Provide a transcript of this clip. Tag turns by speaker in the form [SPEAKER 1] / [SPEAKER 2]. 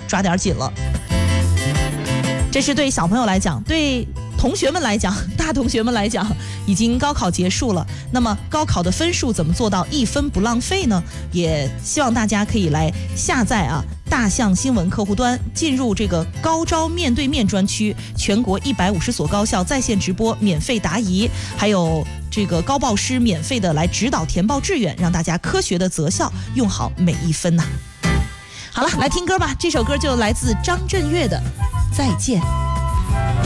[SPEAKER 1] 抓点紧了。这是对小朋友来讲，对同学们来讲，大同学们来讲，已经高考结束了。那么高考的分数怎么做到1分不浪费呢？也希望大家可以来下载大象新闻客户端，进入这个高招面对面专区，全国150所高校在线直播，免费答疑，还有这个高报师免费的来指导填报志愿，让大家科学的择校，用好每一分呐。好了，来听歌吧，这首歌就来自张震岳的《再见》。